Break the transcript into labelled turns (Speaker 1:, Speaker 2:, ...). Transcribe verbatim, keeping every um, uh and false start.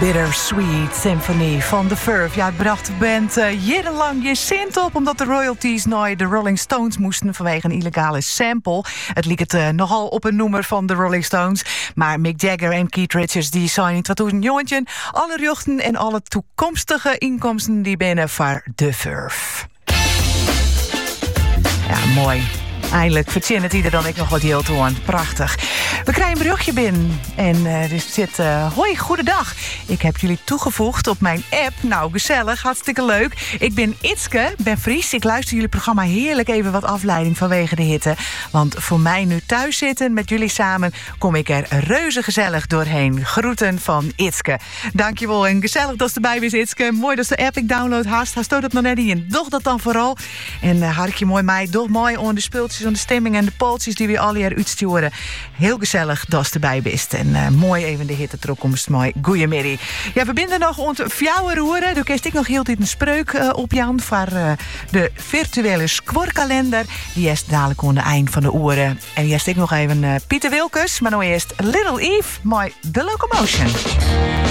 Speaker 1: Bittersweet Symphony van The Verve. Ja, het bracht de band uh, jarenlang je cent op... omdat de royalties naar de Rolling Stones moesten vanwege een illegale sample. Het liep het uh, nogal op een noemer van de Rolling Stones. Maar Mick Jagger en Keith Richards die zijn in tweeduizend negentien alle rechten en alle toekomstige inkomsten die binnen voor The Verve. Ja, mooi. Eindelijk verzin het ieder dan ik nog wat heel te horen. Prachtig. We krijgen een berichtje binnen. En uh, er zit... Uh, hoi, goedendag. Ik heb jullie toegevoegd op mijn app. Nou, gezellig. Hartstikke leuk. Ik ben Itske, ben Fries. Ik luister jullie programma heerlijk even wat afleiding vanwege de hitte. Want voor mij nu thuis zitten met jullie samen... kom ik er reuze gezellig doorheen. Groeten van Itske. Dankjewel en gezellig dat ze erbij bent, Itske. Mooi dat ze de app ik download haast. Hij stoot het nog net in. Doch dat dan vooral. En uh, hartje mooi mij. Doch mooi onder de speeltjes, onder de stemming en de poltjes die we al hier uitsturen. Heel gezellig dat ze erbij bent. En uh, mooi even de hitte terugkomst. Mooi. Goeiemiddag. Ja, we binden nog ont fjouwer roeren. Toen kerst ik nog heel tijd een spreuk uh, op Jan voor uh, de virtuele squorkalender. Die is dadelijk aan het eind van de oren. En die is ik nog even uh, Pieter Wilkes. Maar nou eerst Little Eve, mooi The Locomotion.